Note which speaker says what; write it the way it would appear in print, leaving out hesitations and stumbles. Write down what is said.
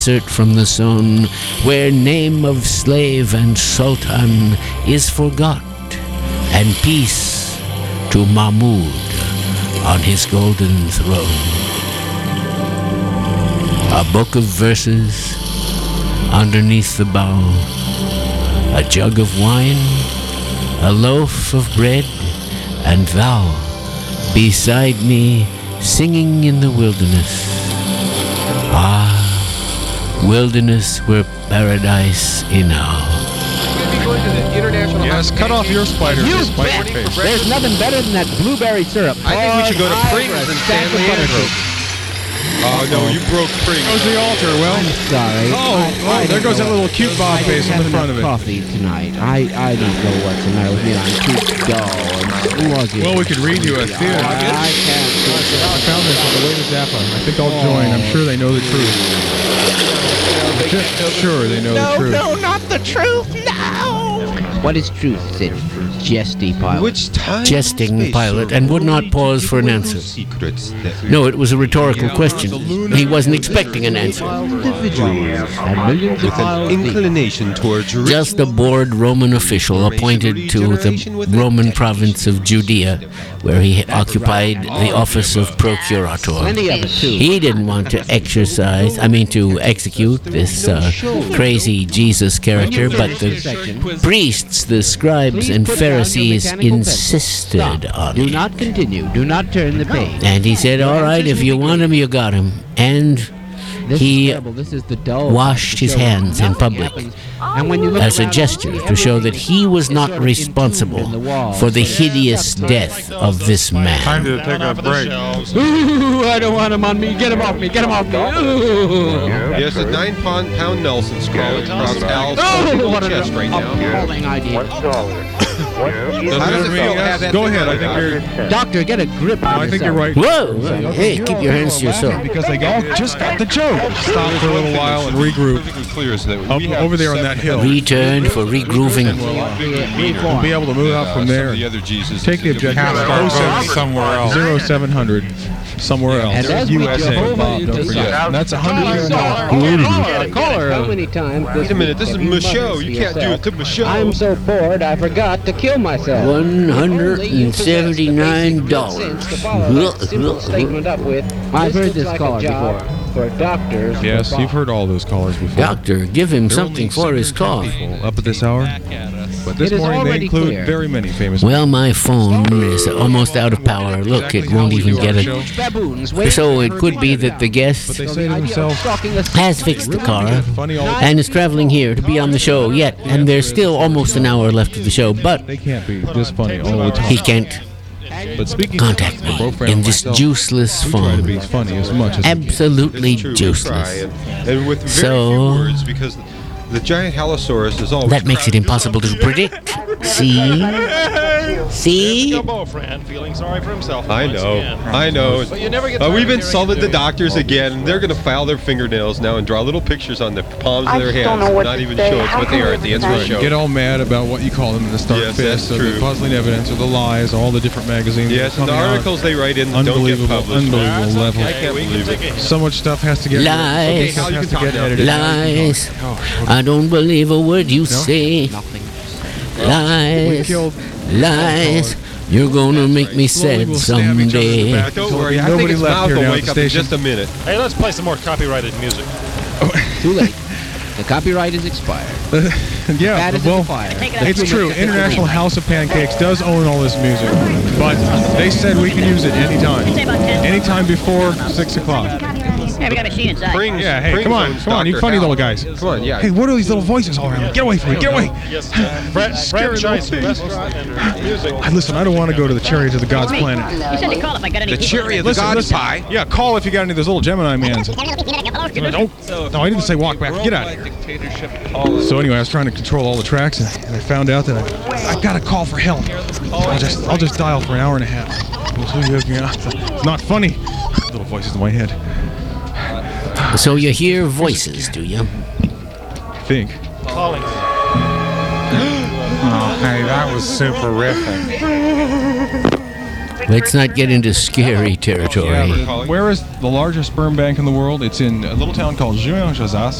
Speaker 1: desert from the sun, where name of slave and sultan is forgot, and peace to Mahmud on his golden throne. A book of verses underneath the bough, a jug of wine, a loaf of bread, and thou beside me singing in the wilderness. Ah, wilderness were paradise enow.
Speaker 2: Yes, cut off your spider.
Speaker 3: You
Speaker 2: Spider
Speaker 3: bet.
Speaker 2: face.
Speaker 3: There's nothing better than that blueberry syrup.
Speaker 4: I think we should go to Pringles and Stanley Andrew. Oh no, you broke Pringles.
Speaker 2: Goes the altar. Well,
Speaker 3: I'm sorry.
Speaker 2: oh, there goes that little cute Bob face on the front of it.
Speaker 3: Coffee tonight. I don't know what's the matter with me. I'm too dull and sluggish.
Speaker 2: Well, we could read you a theater.
Speaker 3: I can't.
Speaker 2: I found this on the way to Zappa. I think I'll join. I'm sure they know the truth. Sure, they know the truth.
Speaker 3: No, not the truth. No. What is truth, said Jesty Pilot?
Speaker 4: Which time?
Speaker 1: Jesting Pilot, and would not pause for an answer. No, it was a rhetorical question. He wasn't expecting an answer.
Speaker 3: Individuals and millions of
Speaker 4: With an
Speaker 3: miles deep.
Speaker 4: inclination towards
Speaker 1: Just a bored Roman official appointed to the Roman province of Judea, where he occupied the office of procurator.
Speaker 3: Plenty of it, too.
Speaker 1: He didn't want to to execute this crazy Jesus character, but the priests, the scribes, and Pharisees insisted on
Speaker 3: Do
Speaker 1: it.
Speaker 3: not continue. Do not turn the page.
Speaker 1: And he said, all right, if you want him, you got him. And
Speaker 3: This
Speaker 1: he
Speaker 3: is terrible. This is the dull
Speaker 1: washed his hands in public
Speaker 3: And when you look
Speaker 1: as a
Speaker 3: around,
Speaker 1: gesture to show that he was
Speaker 3: it's
Speaker 1: not
Speaker 3: sort of
Speaker 1: responsible
Speaker 3: entombed in the wall.
Speaker 1: for the hideous death of this
Speaker 2: Time
Speaker 1: man.
Speaker 2: to take a break.
Speaker 3: Ooh, I don't want him on me. Get him off me. Get him off me. Ooh.
Speaker 4: Yes, a 9-pound Nelson crawling across Al's
Speaker 3: Oh, what an
Speaker 4: chest right now.
Speaker 3: appalling idea.
Speaker 4: How does it feel to have that
Speaker 2: Go
Speaker 4: thing
Speaker 2: ahead. I
Speaker 4: on
Speaker 2: think
Speaker 4: it?
Speaker 2: you're.
Speaker 3: Doctor, get a grip on
Speaker 2: I think you're
Speaker 3: yourself.
Speaker 2: right.
Speaker 1: Whoa! Hey, keep your hands to yourself.
Speaker 2: Because they all just got the joke. Stop for a little while and regroup. Up over there on that hill.
Speaker 1: Returned for regrooving.
Speaker 2: We'll be able to move out from there. Take the objective.
Speaker 5: somewhere else.
Speaker 2: 0700 somewhere else.
Speaker 3: And as we
Speaker 2: USA.
Speaker 3: Jehovah
Speaker 2: Bob, don't
Speaker 3: decide-
Speaker 2: forget. And that's 100
Speaker 3: Caller. How many times
Speaker 4: Wait a minute, this is Michaud. You can't do it to Michaud.
Speaker 3: I'm so bored I forgot to kill myself.
Speaker 1: $179.
Speaker 3: I've heard this caller before. For doctors.
Speaker 2: Yes, you've heard all those callers before.
Speaker 1: Doctor, give him something for his cough.
Speaker 2: Up at this hour. But this
Speaker 3: It is
Speaker 2: morning they
Speaker 3: already
Speaker 2: include
Speaker 3: clear.
Speaker 2: very many famous.
Speaker 1: Well, my phone is almost out of power. Look, it won't even get it.
Speaker 3: Baboons.
Speaker 1: So it could be that the
Speaker 2: But
Speaker 1: guest
Speaker 2: they say to themselves,
Speaker 1: has fixed the car
Speaker 2: funny all the
Speaker 1: and is traveling here to be on the show yet, and there's still almost an hour left of the show, but
Speaker 2: They can't be this funny all the time.
Speaker 1: he can't
Speaker 2: But speaking
Speaker 1: contact
Speaker 2: of
Speaker 1: me
Speaker 2: Bofran
Speaker 1: in
Speaker 2: and
Speaker 1: this
Speaker 2: myself,
Speaker 1: useless
Speaker 2: we try to be
Speaker 1: phone.
Speaker 2: funny as much as
Speaker 1: Absolutely
Speaker 4: It's true, we try,
Speaker 1: useless.
Speaker 4: and with very
Speaker 1: So-
Speaker 4: few words, because the giant Halosaurus is always
Speaker 1: That makes it impossible to predict. See? See?
Speaker 5: Fran feeling sorry for himself.
Speaker 4: I
Speaker 5: once
Speaker 4: know,
Speaker 5: again.
Speaker 4: I know.
Speaker 5: But you never get
Speaker 4: We've
Speaker 5: tired of hearing
Speaker 4: insulted
Speaker 5: it
Speaker 4: the
Speaker 5: do.
Speaker 4: doctors again. They're going to file their fingernails now and draw little pictures on the palms of
Speaker 6: I
Speaker 4: their
Speaker 6: just don't
Speaker 4: hands.
Speaker 6: know what
Speaker 4: Not
Speaker 6: to
Speaker 4: even
Speaker 6: say.
Speaker 4: show us
Speaker 6: How
Speaker 4: what they
Speaker 6: can
Speaker 4: are
Speaker 6: we
Speaker 4: at the end of the
Speaker 6: decide?
Speaker 4: show.
Speaker 2: get all mad about what you call them in the Stark
Speaker 4: Yes,
Speaker 2: Fist,
Speaker 4: that's
Speaker 2: or the
Speaker 4: true.
Speaker 2: puzzling evidence, or the lies, all the different magazines.
Speaker 4: Yes, and the
Speaker 2: coming out.
Speaker 4: articles they write in don't get
Speaker 2: Unbelievable,
Speaker 4: published.
Speaker 2: unbelievable level.
Speaker 4: I can't believe it.
Speaker 2: So much stuff has to get
Speaker 1: Lies.
Speaker 2: stuff
Speaker 4: Hal, you
Speaker 2: has
Speaker 4: can
Speaker 2: to get
Speaker 4: talk now.
Speaker 2: edited.
Speaker 1: Lies. I don't believe a word you say.
Speaker 2: We
Speaker 1: Lies.
Speaker 2: killed.
Speaker 1: Lies. You're gonna make me
Speaker 2: Slowly
Speaker 1: sad
Speaker 2: we'll stab each other in the
Speaker 1: someday.
Speaker 2: back.
Speaker 4: Don't worry, I
Speaker 2: Nobody
Speaker 4: think his
Speaker 2: left
Speaker 4: mouth
Speaker 2: here
Speaker 4: will
Speaker 2: now at
Speaker 4: wake
Speaker 2: the
Speaker 4: up in
Speaker 2: station.
Speaker 4: just a minute.
Speaker 5: Hey, let's play some more copyrighted music.
Speaker 3: Too late. The copyright is expired.
Speaker 2: Yeah,
Speaker 3: Bad as
Speaker 2: well,
Speaker 3: a fire.
Speaker 2: it's true. International House of Pancakes does own all this music, but they said we can use it anytime. Anytime before 6 o'clock.
Speaker 7: Hey, we got a machine inside.
Speaker 4: Pringles,
Speaker 2: Yeah, hey, come on,
Speaker 4: Pringles
Speaker 2: come on, you
Speaker 4: Dr.
Speaker 2: funny
Speaker 4: Hal.
Speaker 2: little guys.
Speaker 4: Come on, yeah.
Speaker 2: Hey, what are these little voices all around? Get away from me, get away!
Speaker 5: Yes, franchise restaurant and music.
Speaker 2: Listen, I don't want to go to the Chariot of the God's Planet.
Speaker 7: You said to call if I got any
Speaker 4: The cherry of the
Speaker 2: Listen,
Speaker 4: God's
Speaker 2: listen.
Speaker 4: pie.
Speaker 2: Yeah, call if you got any of those little Gemini mans. No, I didn't say walk back. Get out of here. So anyway, I was trying to control all the tracks, and I found out that I got a call for help. I'll just dial for an hour and a half. It's not funny. Little voices in my head.
Speaker 1: So you hear voices, do you?
Speaker 2: I think.
Speaker 5: Calling.
Speaker 8: Oh, hey, that was superific.
Speaker 1: Let's not get into scary territory.
Speaker 2: Where is the largest sperm bank in the world? It's in a little town called Juin-Josas.